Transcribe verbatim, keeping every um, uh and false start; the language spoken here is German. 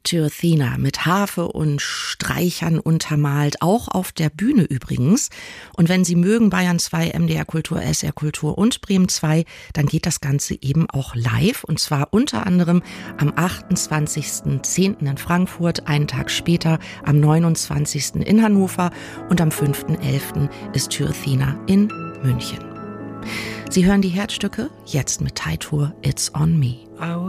Thyrathena mit Harfe und Streichern untermalt, auch auf der Bühne übrigens. Und wenn Sie mögen, Bayern zwei, M D R Kultur, S R Kultur und Bremen zwei, dann geht das Ganze eben auch live. Und zwar unter anderem am achtundzwanzigsten zehnten in Frankfurt, einen Tag später am neunundzwanzigsten in Hannover und am fünften elften ist Thyrathena in München. Sie hören die Herzstücke jetzt mit Teitur It's on Me.